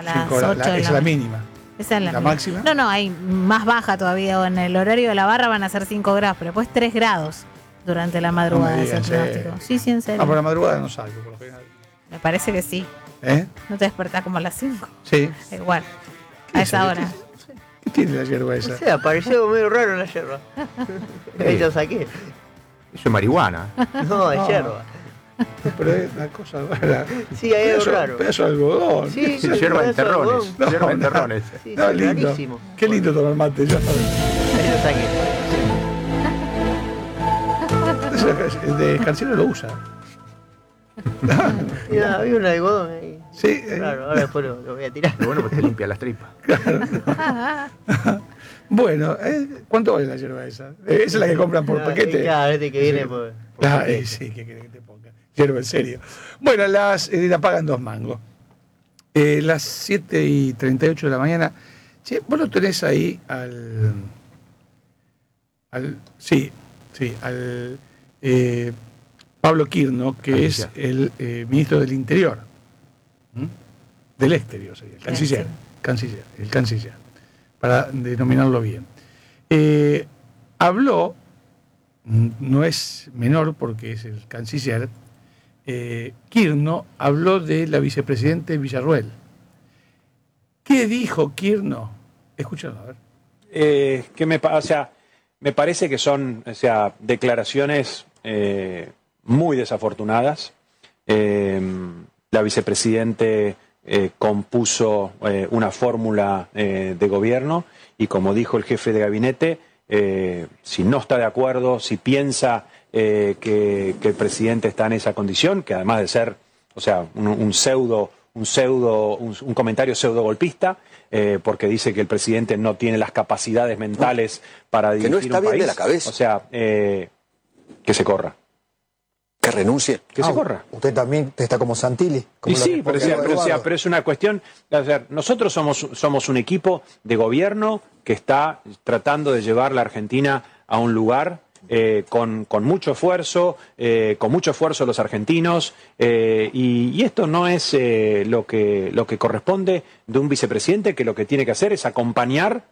a las 5 8 horas, de esa es la mínima. Esa es la mínima. máxima. No, hay más baja todavía. En el horario de la barra van a ser 5 grados, pero después 3 grados durante la madrugada. No me Es el digas, pronóstico. Sí, en serio. Por la madrugada no salgo, por lo general. Me parece que sí. ¿No te despertás como a las 5? Sí. Igual, a esa hora. ¿Qué tiene la hierba esa? O sea, apareció medio raro en la yerba. Ahí lo saqué. Eso es marihuana. No, es yerba. Pero es una cosa rara. Sí, hay algo raro. Pedazo de algodón. Sí, Sí, hierba en terrones. No, Hierba en terrones. Sí, No, sí, lindo. rarísimo. Qué lindo tomar mate. Ya sabes. Ahí lo saqué. El de Cancino lo usa. Mira, había un algodón ahí. Sí. Claro, ahora después lo voy a tirar. Pero bueno, pues te limpia las tripas. Bueno, ¿cuánto vale la hierba esa? Esa es la que compran por paquete. Claro, este que viene por paquete. Sí, ¿qué querés que te ponga? Hierba, en serio. Bueno, la pagan 2 mangos. Las 7:38 de la mañana. Che, vos lo tenés ahí al Pablo Quirno, que es el ministro del Interior. Del Exterior sería, el canciller, para denominarlo bien. Habló, no es menor porque es el canciller, Quirno habló de la vicepresidente Villarruel. ¿Qué dijo Quirno? Escúchalo, a ver. Me parece que son declaraciones muy desafortunadas. La vicepresidente compuso una fórmula de gobierno y, como dijo el jefe de gabinete, si no está de acuerdo, si piensa que el presidente está en esa condición, que además de ser un comentario pseudo golpista, porque dice que el presidente no tiene las capacidades mentales para dirigir un país. Que no está bien de la cabeza. Que se corra. Que renuncie. Que se corra. Usted también está como Santilli. Y sí, pero es una cuestión. Nosotros somos un equipo de gobierno que está tratando de llevar la Argentina a un lugar con mucho esfuerzo, los argentinos, y esto no es lo que corresponde de un vicepresidente, que lo que tiene que hacer es acompañar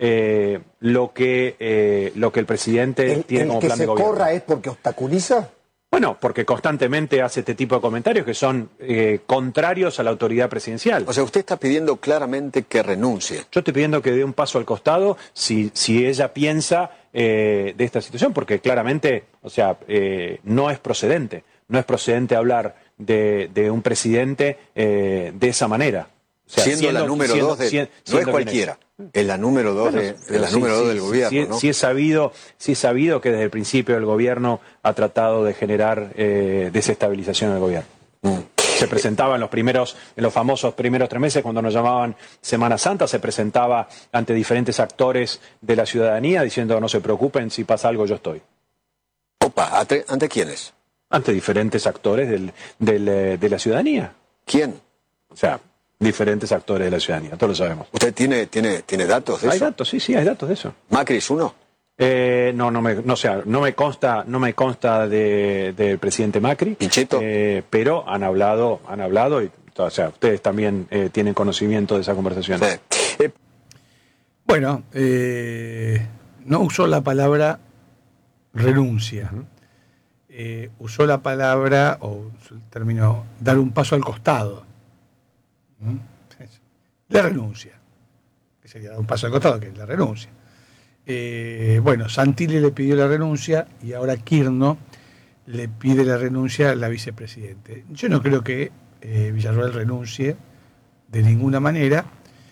lo que el presidente tiene como plan de gobierno. ¿El que se corra es porque obstaculiza? Bueno, porque constantemente hace este tipo de comentarios que son contrarios a la autoridad presidencial. O sea, usted está pidiendo claramente que renuncie. Yo estoy pidiendo que dé un paso al costado si ella piensa de esta situación, porque claramente, no es procedente. No es procedente hablar de un presidente de esa manera. Siendo la número 2 no es cualquiera. Es la número 2 del gobierno, ¿no? Sí es sabido que desde el principio el gobierno ha tratado de generar desestabilización en el gobierno. Se presentaba en los famosos primeros 3 meses, cuando nos llamaban Semana Santa, se presentaba ante diferentes actores de la ciudadanía diciendo: no se preocupen, si pasa algo yo estoy. Opa, ¿ante quiénes? Ante diferentes actores de la ciudadanía. ¿Quién? Diferentes actores de la ciudadanía, todos lo sabemos. ¿Usted tiene datos de eso? Hay datos, sí, hay datos de eso. ¿Macri es uno? No me consta del presidente Macri. ¿Pichetto? Pero han hablado y ustedes también tienen conocimiento de esa conversación. Sí. Bueno, no usó la palabra renuncia. Usó la palabra, o el término, dar un paso al costado. La renuncia, que sería dar un paso al costado, que es la renuncia. Santilli le pidió la renuncia y ahora Quirno le pide la renuncia a la vicepresidente. Yo no creo que Villarruel renuncie de ninguna manera,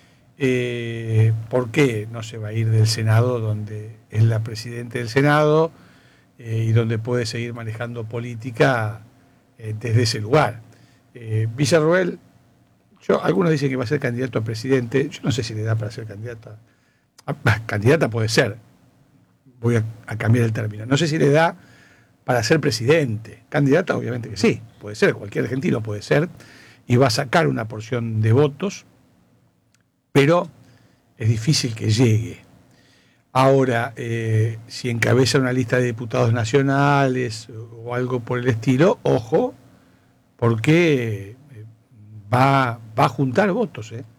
porque no se va a ir del Senado, donde es la presidenta del Senado, y donde puede seguir manejando política desde ese lugar. Villarruel, algunos dicen que va a ser candidato a presidente. Yo no sé si le da para ser candidata. Candidata puede ser. Voy a cambiar el término. No sé si le da para ser presidente. Candidata, obviamente que sí. Puede ser. Cualquier argentino puede ser. Y va a sacar una porción de votos. Pero es difícil que llegue. Ahora, si encabeza una lista de diputados nacionales o algo por el estilo, ojo, porque va a juntar votos,